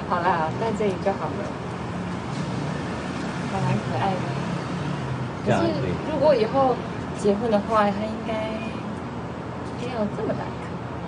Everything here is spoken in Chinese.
好啦，在这里就好了，还蛮可爱的。可是这样也可以。 如果以后结婚的话，它应该要这么大一颗。